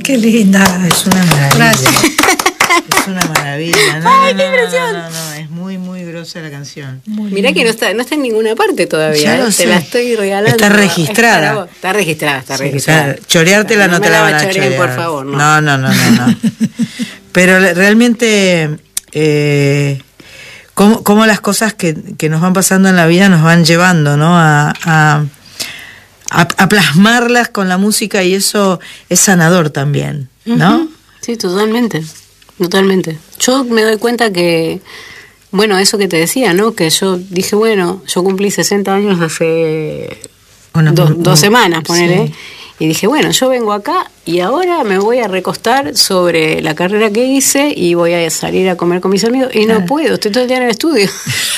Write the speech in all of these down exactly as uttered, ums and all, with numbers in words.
Qué linda. Es una maravilla. Gracias. Es una maravilla. No, Ay, no, qué no, impresión. no, no, no, es muy, muy grosa la canción. Muy Mirá que linda. no está, no está en ninguna parte todavía. Ya ¿eh? lo Te sé. la estoy regalando. Está registrada. Es para vos. Está registrada, está Sí, registrada. o sea, choreártela No no, me te la la van a choreen, chorear. por favor, no. No, no, no, no, no. Pero le- realmente eh, cómo, cómo las cosas que, que nos van pasando en la vida nos van llevando, ¿no? A, a, a, a plasmarlas con la música, y eso es sanador también, ¿no? Ujú. Sí, totalmente. Totalmente. Yo me doy cuenta que, bueno, eso que te decía, ¿no? Que yo dije, bueno, yo cumplí sesenta años hace Bueno, do- mm, dos mm, semanas, ponele. sí. Y dije, bueno, yo vengo acá y ahora me voy a recostar sobre la carrera que hice y voy a salir a comer con mis amigos. Y Claro. no puedo, estoy todo el día en el estudio.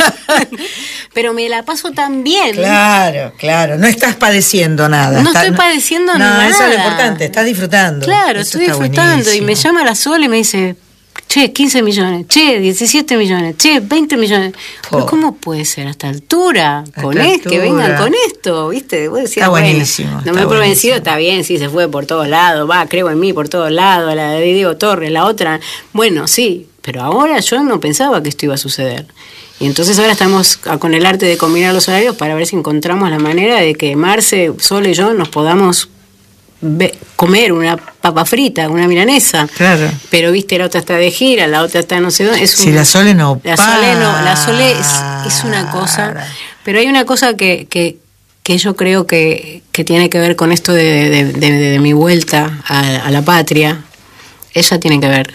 Pero me la paso tan bien. Claro, claro, no estás padeciendo nada. No Está- estoy padeciendo no, nada. eso es lo importante, estás disfrutando. Claro, Eso estoy está disfrutando. Y me buenísimo. llama la Sol y me dice, che, quince millones, che, diecisiete millones, che, veinte millones. Pero Jo. ¿cómo puede ser a esta altura? A Con esta esto, que altura. vengan con esto, ¿viste? Vos decías, Está bueno, buenísimo, no está me he convencido, buenísimo. está bien, sí, se fue por todos lados, va, creo en mí por todos lados, la de Diego Torres, la otra. Bueno, sí, pero ahora yo no pensaba que esto iba a suceder. Y entonces ahora estamos a- con el arte de combinar los horarios para ver si encontramos la manera de que Marce, Sol y yo nos podamos ve- comer una papa frita, una milanesa. Claro. Pero viste, la otra está de gira, la otra está no sé dónde. Es Si un- la Sole no La Sole no, la Sole es, es una cosa. para. Pero hay una cosa que, que, que yo creo que, que tiene que ver con esto de, de, de- de- de mi vuelta a, a la patria. Ella tiene que ver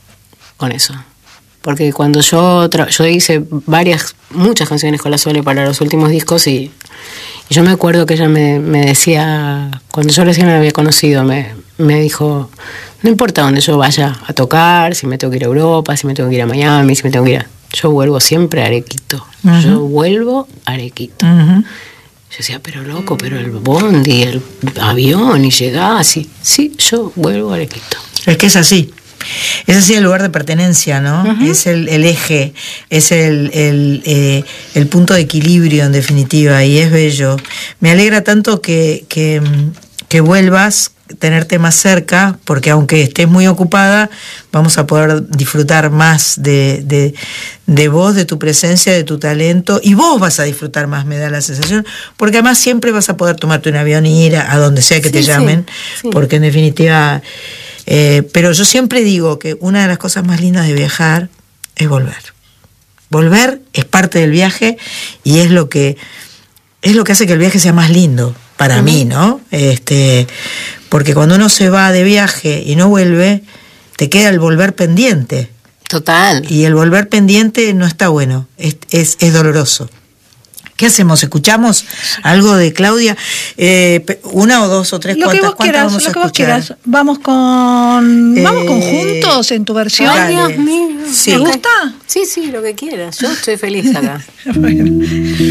con eso. Porque cuando yo tra- yo hice varias, muchas canciones con la Sole para los últimos discos y, y yo me acuerdo que ella me, me decía, cuando yo recién la había conocido, me, me dijo, no importa dónde yo vaya a tocar, si me tengo que ir a Europa, si me tengo que ir a Miami, si me tengo que ir a... Yo vuelvo siempre a Arequito. Ujú. Yo vuelvo a Arequito. Ujú. Yo decía, pero loco, pero el bondi, el avión y llegás. Sí, sí, yo vuelvo a Arequito. Es que es así. Es así el lugar de pertenencia, ¿no? Ujú. Es el, el eje, es el, el, eh, el punto de equilibrio, en definitiva, y es bello. Me alegra tanto que, que, que vuelvas, tenerte más cerca, porque aunque estés muy ocupada, vamos a poder disfrutar más de, de, de vos, de tu presencia, de tu talento, y vos vas a disfrutar más, me da la sensación, porque además siempre vas a poder tomarte un avión y ir a, a donde sea que Sí, te sí, llamen, sí. porque en definitiva... Eh, pero yo siempre digo que una de las cosas más lindas de viajar es volver. Volver es parte del viaje y es lo que es lo que hace que el viaje sea más lindo para mí, ¿no? Este, porque cuando uno se va de viaje y no vuelve, te queda el volver pendiente. Total. Y el volver pendiente no está bueno, es, es, es doloroso. ¿Qué hacemos? ¿Escuchamos algo de Claudia? Eh, pe- ¿Una o dos o tres? Lo que ¿Cuántas, vos cuántas quieras, vamos lo a que vos escuchar? quieras. Vamos con, Eh, vamos con Juntos en tu versión. Ay, Dale. Dios mío. Sí. ¿Te gusta? Sí, sí, lo que quieras. Yo estoy feliz acá. Bueno.